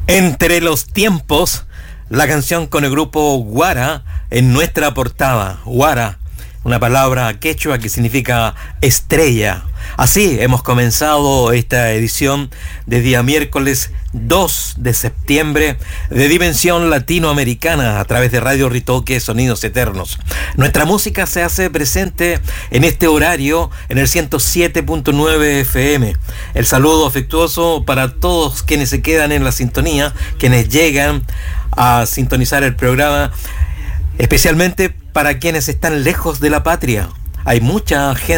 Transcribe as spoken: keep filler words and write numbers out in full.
Entre los tiempos, la canción con el grupo Guara en nuestra portada. Guara, una palabra quechua que significa estrella. Así hemos comenzado esta edición de día miércoles dos de septiembre de Dimensión Latinoamericana a través de Radio Ritoque Sonidos Eternos. Nuestra música se hace presente en este horario en el ciento siete punto nueve F M. El saludo afectuoso para todos quienes se quedan en la sintonía, quienes llegan a sintonizar el programa, especialmente para quienes están lejos de la patria. Hay mucha gente